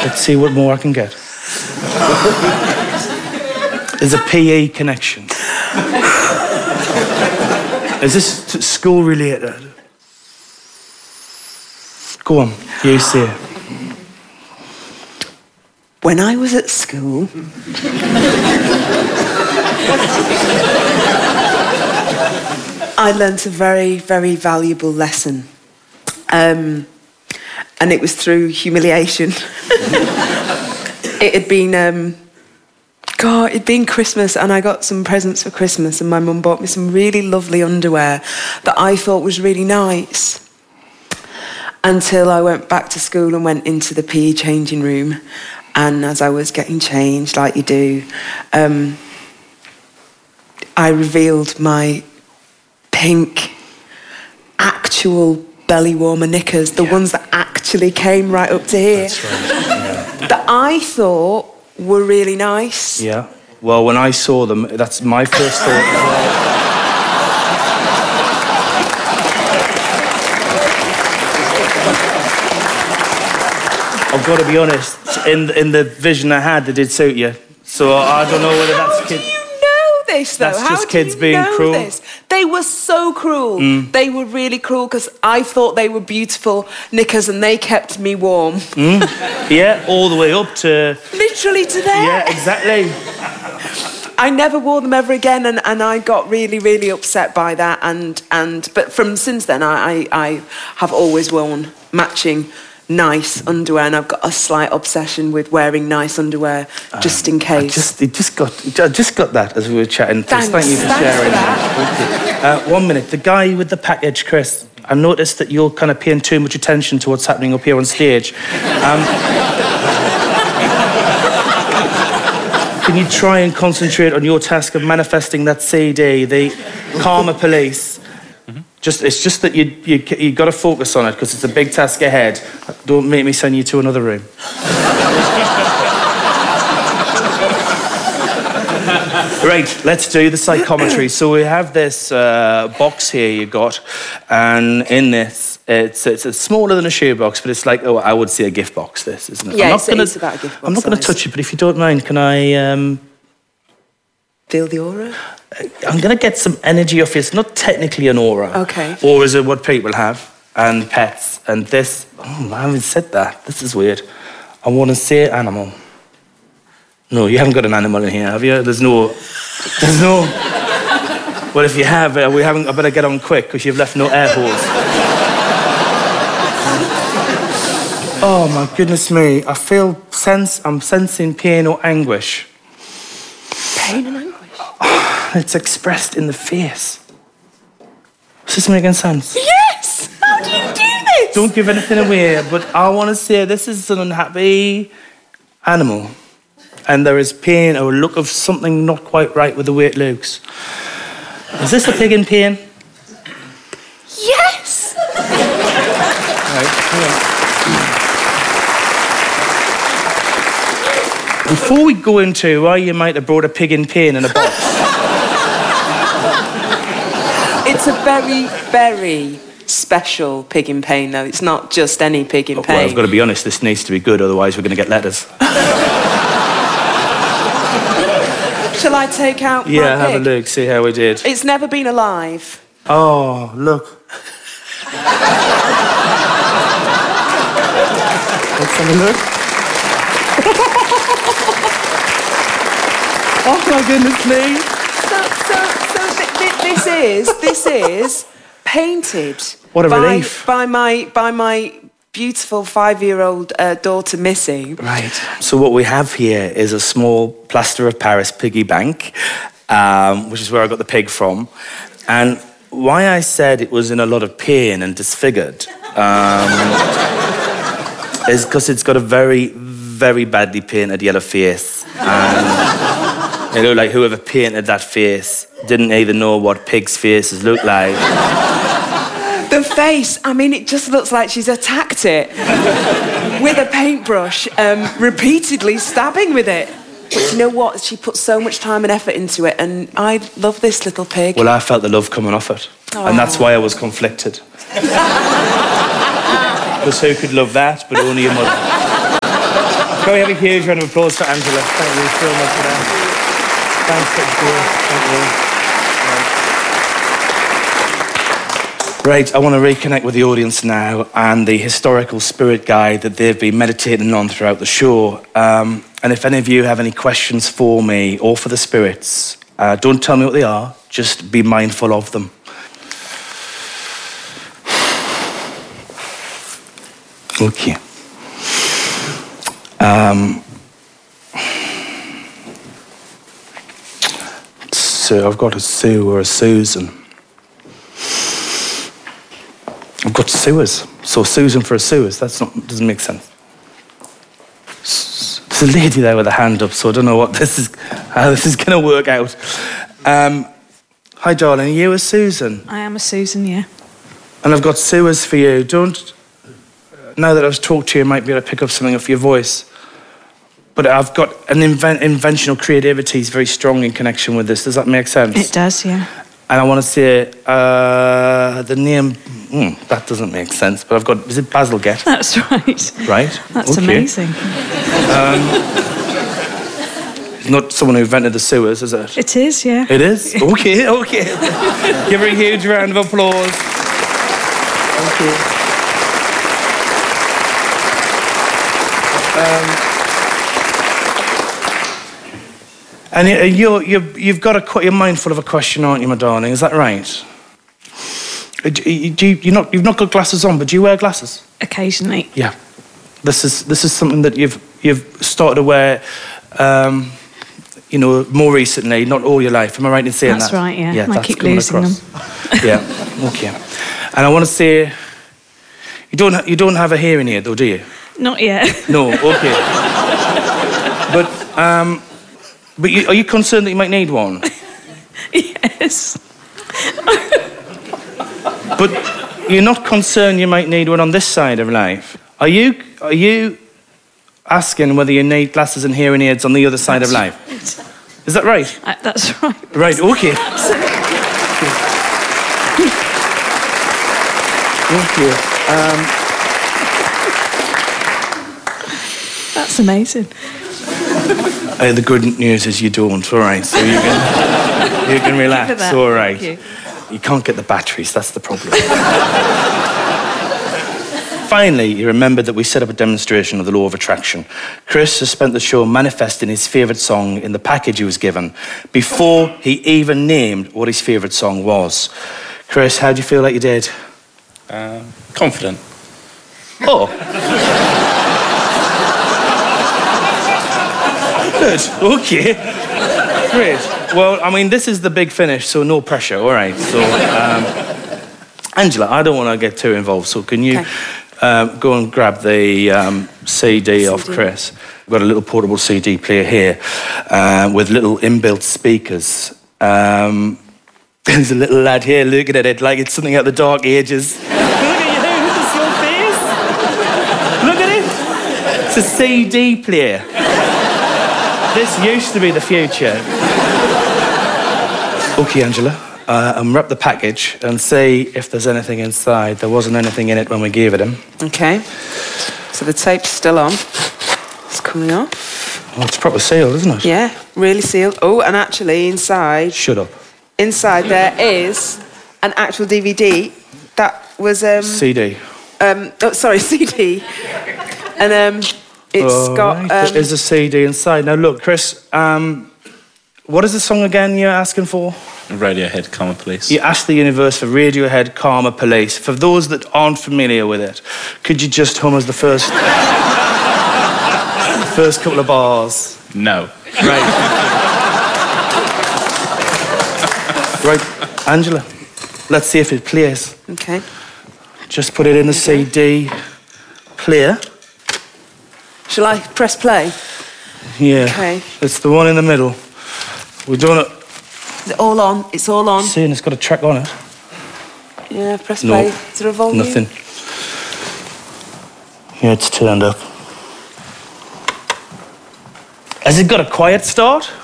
Let's see what more I can get. There's a PE connection. Is this school related? Go on, you see it. When I was at school, I learnt a very, very valuable lesson. And it was through humiliation. It'd been Christmas, and I got some presents for Christmas, and my mum bought me some really lovely underwear that I thought was really nice. Until I went back to school and went into the PE changing room, and as I was getting changed, like you do, I revealed my pink, actual belly warmer knickers, the ones that actually came right up to here. That's right. Yeah. That I thought were really nice. Yeah. Well, when I saw them, that's my first thought. I've got to be honest, in the vision I had, they did suit you. So I don't know whether that's How do you know this, though? That's just kids being cruel. This? They were so cruel. They were really cruel because I thought they were beautiful knickers and they kept me warm. Yeah, all the way up to... Literally to there. Yeah, exactly. I never wore them ever again, and I got really, really upset by that. But since then, I have always worn matching nice underwear, and I've got a slight obsession with wearing nice underwear just in case. I just got that as we were chatting. Thanks. Thank you for sharing that. 1 minute. The guy with the package, Chris, I noticed that you're kind of paying too much attention to what's happening up here on stage. Can you try and concentrate on your task of manifesting that CD, the Karma Police? It's just that you got to focus on it because it's a big task ahead. Don't make me send you to another room. Right, let's do the psychometry. So we have this box here you got, and in this, it's smaller than a shoebox, but it's like, I would say a gift box, this, isn't it? Yeah, it's about a gift box. I'm not going to touch it, but if you don't mind, can I... Feel the aura? I'm going to get some energy off you. It's not technically an aura. Okay. Auras are what people have, and pets, and this... Oh, I haven't said that. This is weird. I want to say animal. No, you haven't got an animal in here, have you? There's no... Well, if you have, I better get on quick, because you've left no air holes. Oh, my goodness me. I'm sensing pain or anguish. Pain and anguish? It's expressed in the face. Is this making sense? Yes! How do you do this? Don't give anything away, but I want to say this is an unhappy animal. And there is pain or a look of something not quite right with the way it looks. Is this a pig in pain? Yes! Right, before we go into why you might have brought a pig in pain in a box. It's a very, very special pig in pain, though. It's not just any pig in pain. Well, I've got to be honest, this needs to be good, otherwise we're going to get letters. Shall I take out my Yeah, have a pig? look, see how we did. It's never been alive. Oh, look. Let's have a look. Oh my goodness me! So this is painted. What a relief! By my beautiful 5-year-old daughter Missy. Right. So what we have here is a small plaster of Paris piggy bank, which is where I got the pig from, and why I said it was in a lot of pain and disfigured is because it's got a very, very badly painted yellow face. And, you know, like whoever painted that face didn't even know what pigs' faces look like. The face, I mean, it just looks like she's attacked it with a paintbrush, repeatedly stabbing with it. But you know what? She put so much time and effort into it, and I love this little pig. Well, I felt the love coming off it. Oh. And that's why I was conflicted. Because who could love that but only your mother? Can we have a huge round of applause for Angela? Thank you so much for that. Thanks, Right, I want to reconnect with the audience now and the historical spirit guide that they've been meditating on throughout the show. And if any of you have any questions for me or for the spirits, don't tell me what they are, just be mindful of them. Okay. So I've got a Sue or a Susan. I've got Sewers. So Susan for a Sewers. Doesn't make sense. There's a lady there with a hand up, so I don't know how this is going to work out. Hi, darling. Are you a Susan? I am a Susan, yeah. And I've got Sewers for you. Now that I've talked to you, I might be able to pick up something off your voice. But I've got an inventional creativity is very strong in connection with this. Does that make sense? It does, yeah. And I want to say the name. That doesn't make sense. But I've got. Is it Bazalgette? That's right. Right. That's amazing. It's not someone who invented the sewers, is it? It is, yeah. It is. Okay. Give her a huge round of applause. Thank you. And you're mindful of a question, aren't you, my darling? Is that right? You've not got glasses on, but do you wear glasses? Occasionally. Yeah. This is something that you've started to wear, more recently, not all your life. Am I right in saying that? That's right. Yeah. I that's keep losing them. Yeah. Okay. And I want to say, you don't have a hearing aid, though, do you? Not yet. No. Okay. But are you concerned that you might need one? Yes. But you're not concerned you might need one on this side of life. Are you asking whether you need glasses and hearing aids on the other side of life? Right. Is that right? That's right. Right, okay. Thank you. That's amazing. The good news is you don't, all right, so you can relax, all right. You can't get the batteries, that's the problem. Finally, you remembered that we set up a demonstration of the law of attraction. Chris has spent the show manifesting his favourite song in the package he was given before he even named what his favourite song was. Chris, how do you feel like you did? Confident. Oh. Good, okay. Great. Well, I mean, this is the big finish, so no pressure, all right. So, Angela, I don't want to get too involved, so can you go and grab the CD off Chris? We've got a little portable CD player here with little inbuilt speakers. There's a little lad here looking at it like it's something out of the Dark Ages. Look at you, look at your face. Look at it. It's a CD player. This used to be the future. Okay, Angela, unwrap the package and see if there's anything inside. There wasn't anything in it when we gave it him. Okay. So the tape's still on. It's coming off. Oh, it's proper sealed, isn't it? Yeah, really sealed. Oh, and actually inside... Shut up. Inside there is an actual DVD that was... CD. CD. And it's got... Right. There is a CD inside. Now, look, Chris, what is the song again you're asking for? Radiohead, Karma Police. You asked the universe for Radiohead, Karma Police. For those that aren't familiar with it, could you just hum us the first couple of bars? No. Right. Right, Angela, let's see if it plays. Okay. Just put it in the CD player. Shall I press play? Yeah. Okay. It's the one in the middle. We're doing it. Is it all on? It's all on. Seeing it's got a track on it. Yeah, press play. Is there a volume? Nothing. Yeah, it's turned up. Has it got a quiet start?